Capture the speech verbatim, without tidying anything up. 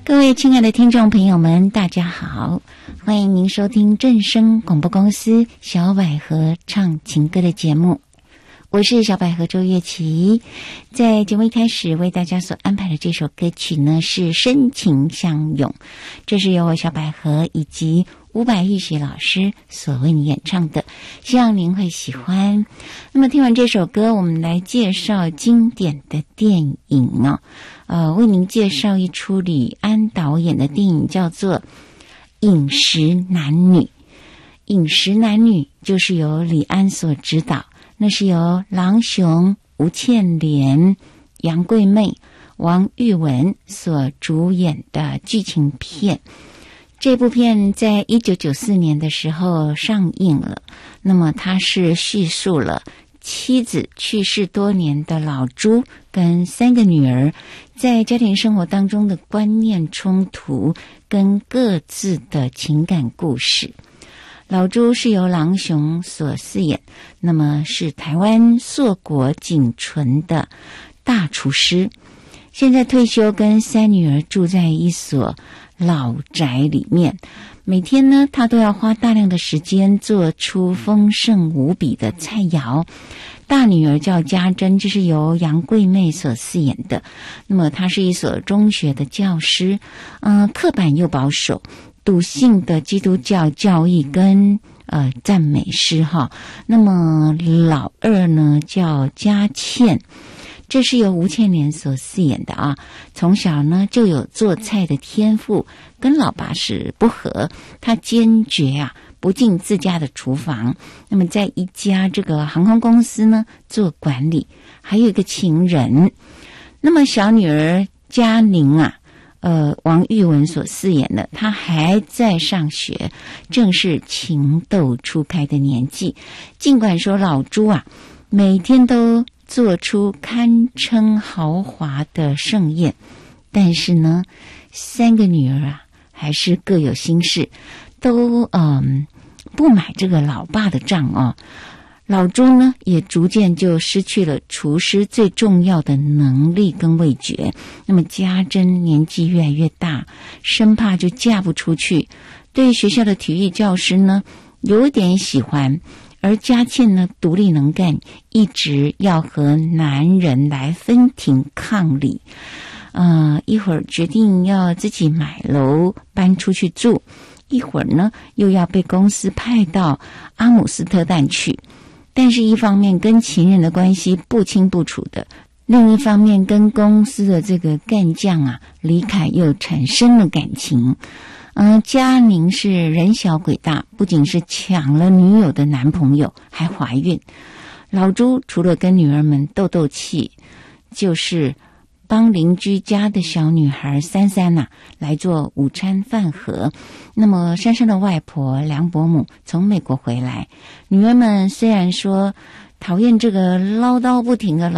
各位亲爱的听众朋友们，大家好，欢迎您收听正声广播公司小百合唱情歌的节目，我是小百合周月琪。在节目一开始为大家所安排的这首歌曲呢，是深情相拥，这是由我小百合以及伍佰玉雪老师所为你演唱的，希望您会喜欢。那么听完这首歌，我们来介绍经典的电影哦。呃，为您介绍一出李安导演的电影，叫做《饮食男女》。《饮食男女》就是由李安所执导，那是由郎雄、吴倩莲、杨贵媚、王玉雯所主演的剧情片。这部片在一九九四年的时候上映了，那么它是叙述了妻子去世多年的老朱跟三个女儿在家庭生活当中的观念冲突跟各自的情感故事。老朱是由郎雄所饰演，那么是台湾硕果仅存的大厨师，现在退休，跟三女儿住在一所老宅里面，每天呢他都要花大量的时间做出丰盛无比的菜肴。大女儿叫家珍，这是由杨贵媚所饰演的，那么她是一所中学的教师，嗯、呃，刻板又保守，笃信的基督教教义跟呃赞美诗哈。那么老二呢叫佳倩，这是由吴倩莲所饰演的啊，从小呢就有做菜的天赋，跟老爸是不合，他坚决啊不进自家的厨房。那么在一家这个航空公司呢做管理，还有一个情人。那么小女儿嘉宁啊，呃，王玉雯所饰演的，她还在上学，正是情窦初开的年纪。尽管说老朱啊每天都做出堪称豪华的盛宴，但是呢三个女儿啊还是各有心事，都嗯不买这个老爸的账哦。老朱呢也逐渐就失去了厨师最重要的能力跟味觉。那么家珍年纪越来越大，生怕就嫁不出去，对学校的体育教师呢有点喜欢，而佳倩呢独立能干，一直要和男人来分庭抗礼。呃，一会儿决定要自己买楼搬出去住，一会儿呢又要被公司派到阿姆斯特丹去。但是一方面跟情人的关系不清不楚的，另一方面跟公司的这个干将啊李凯又产生了感情。嗯，嘉宁是人小鬼大，不仅是抢了女友的男朋友，还怀孕。老朱除了跟女儿们斗斗气，就是帮邻居家的小女孩珊珊啊来做午餐饭盒。那么珊珊的外婆梁伯母从美国回来，女儿们虽然说讨厌这个唠叨不停的老